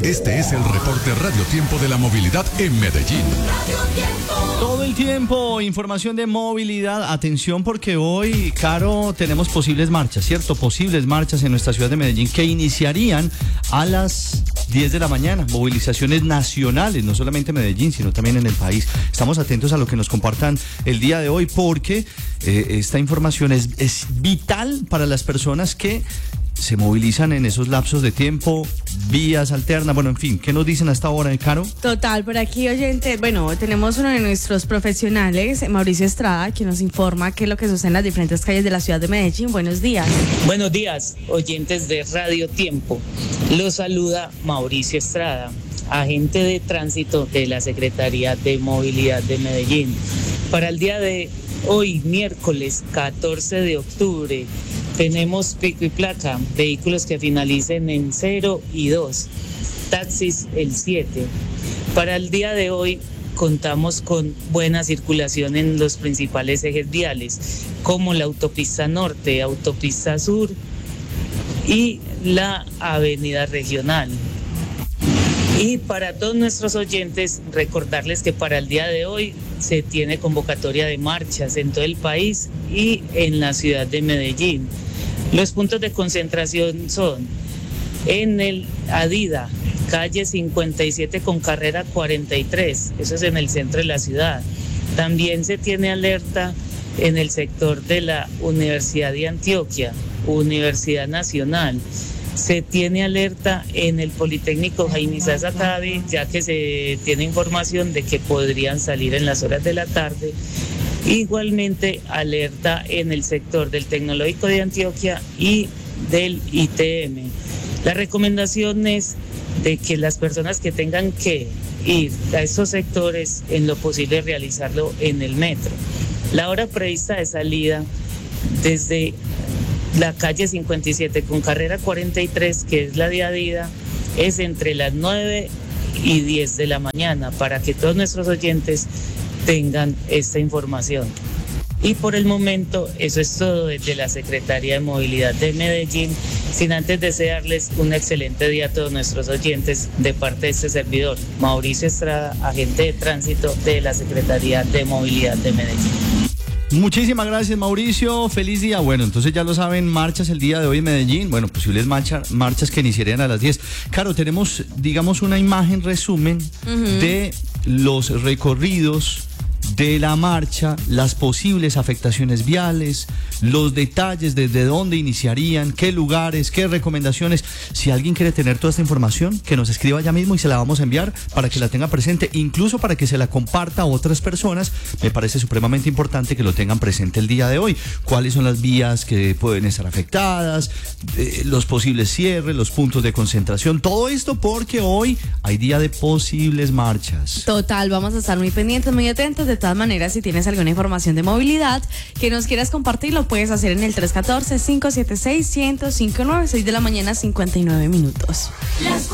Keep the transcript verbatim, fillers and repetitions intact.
Este es el reporte Radio Tiempo de la movilidad en Medellín. Todo el tiempo, información de movilidad. Atención porque hoy, Caro, tenemos posibles marchas, ¿cierto? Posibles marchas en nuestra ciudad de Medellín que iniciarían a las diez de la mañana. Movilizaciones nacionales, no solamente en Medellín, sino también en el país. Estamos atentos a lo que nos compartan el día de hoy porque eh, esta información es, es vital para las personas que se movilizan en esos lapsos de tiempo, vías alternas, bueno, en fin, ¿qué nos dicen hasta ahora, Caro? Total, por aquí, oyente, bueno, tenemos uno de nuestros profesionales, Mauricio Estrada, que nos informa qué es lo que sucede en las diferentes calles de la ciudad de Medellín. Buenos días. Buenos días, oyentes de Radio Tiempo. Los saluda Mauricio Estrada, agente de tránsito de la Secretaría de Movilidad de Medellín. Para el día de hoy, miércoles catorce de octubre, tenemos pico y placa, vehículos que finalicen en cero y dos, taxis el siete. Para el día de hoy contamos con buena circulación en los principales ejes viales, como la autopista norte, autopista sur y la avenida regional. Y para todos nuestros oyentes, recordarles que para el día de hoy se tiene convocatoria de marchas en todo el país y en la ciudad de Medellín. Los puntos de concentración son en el Adida, calle cincuenta y siete con carrera cuarenta y tres, eso es en el centro de la ciudad. También se tiene alerta en el sector de la Universidad de Antioquia, Universidad Nacional. Se tiene alerta en el Politécnico Jaime Isaac Atavi, ya que se tiene información de que podrían salir en las horas de la tarde. Igualmente alerta en el sector del Tecnológico de Antioquia y del I T M. La recomendación es de que las personas que tengan que ir a estos sectores, en lo posible realizarlo en el metro. La hora prevista de salida desde la calle cincuenta y siete con carrera cuarenta y tres, que es la de Adida, es entre las nueve y diez de la mañana, para que todos nuestros oyentes tengan esta información. Y por el momento eso es todo desde la Secretaría de Movilidad de Medellín, sin antes desearles un excelente día a todos nuestros oyentes de parte de este servidor, Mauricio Estrada, agente de tránsito de la Secretaría de Movilidad de Medellín. Muchísimas gracias, Mauricio. Feliz día. Bueno, entonces ya lo saben, marchas el día de hoy en Medellín. Bueno, posibles marcha, marchas que iniciarían a las diez. Claro, tenemos, digamos, una imagen resumen uh-huh. de los recorridos de la marcha, las posibles afectaciones viales, los detalles desde dónde iniciarían, qué lugares, qué recomendaciones. Si alguien quiere tener toda esta información, que nos escriba ya mismo y se la vamos a enviar para que la tenga presente, incluso para que se la comparta a otras personas. Me parece supremamente importante que lo tengan presente el día de hoy. ¿Cuáles son las vías que pueden estar afectadas? Eh, los posibles cierres, los puntos de concentración, todo esto porque hoy hay día de posibles marchas. Total, vamos a estar muy pendientes, muy atentos. De todas maneras, si tienes alguna información de movilidad que nos quieras compartir, lo puedes hacer en el tres uno cuatro, cinco siete seis, uno cero cinco nueve, seis de la mañana, cincuenta y nueve minutos.